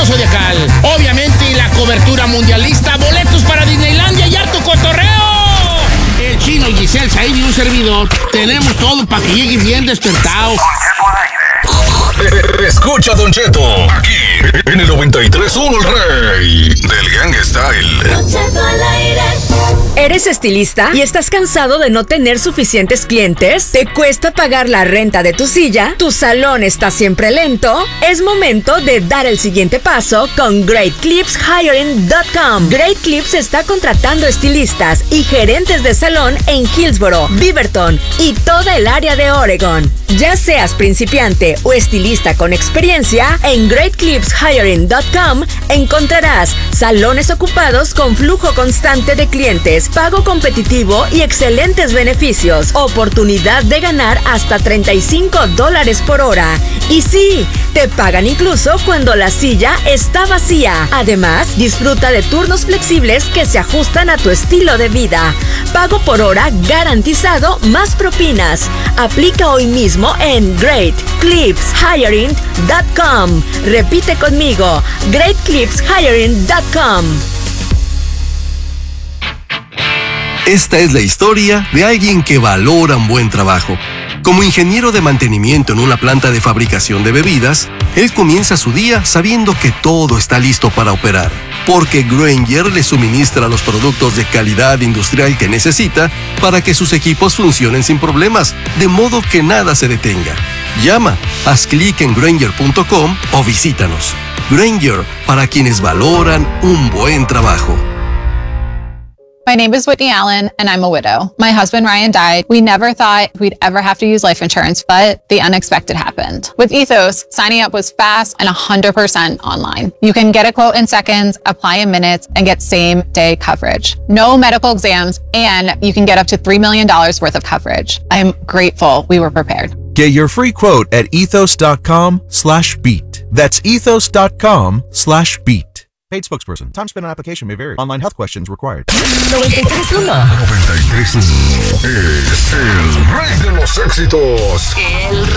Fernando Zodiacal. Obviamente la cobertura mundialista, boletos para Disneylandia y harto cotorreo. El Chino, Giselle, Said y un servidor tenemos todo para que llegue bien despertado. Escucha, Don Cheto, aquí en el 93.1 El Rey del Gang Style. Don Cheto al aire. ¿Eres estilista y estás cansado de no tener suficientes clientes? ¿Te cuesta pagar la renta de tu silla? ¿Tu salón está siempre lento? Es momento de dar el siguiente paso con GreatClipsHiring.com. Great Clips está contratando estilistas y gerentes de salón en Hillsboro, Beaverton y toda el área de Oregon. Ya seas principiante o estilista con experiencia, en GreatClipsHiring.com encontrarás salones ocupados con flujo constante de clientes, pago competitivo y excelentes beneficios, oportunidad de ganar hasta $35 por hora. Y sí, te pagan incluso cuando la silla está vacía. Además, disfruta de turnos flexibles que se ajustan a tu estilo de vida. Pago por hora garantizado más propinas. Aplica hoy mismo en GreatClipsHiring.com. Repite conmigo, GreatClipsHiring.com. Esta es la historia de alguien que valora un buen trabajo. Como ingeniero de mantenimiento en una planta de fabricación de bebidas, él comienza su día sabiendo que todo está listo para operar, porque Grainger le suministra los productos de calidad industrial que necesita para que sus equipos funcionen sin problemas, de modo que nada se detenga. Llama, haz clic en Grainger.com o visítanos. Grainger, para quienes valoran un buen trabajo. My name is Whitney Allen, and I'm a widow. My husband, Ryan, died. We never thought we'd ever have to use life insurance, but the unexpected happened. With Ethos, signing up was fast and 100% online. You can get a quote in seconds, apply in minutes, and get same-day coverage. No medical exams, and you can get up to $3 million worth of coverage. I'm grateful we were prepared. Get your free quote at ethos.com/beat. That's ethos.com/beat. Paid spokesperson. Time spent on application may vary. Online health questions required. 93.1 93.1 es el rey de los éxitos. El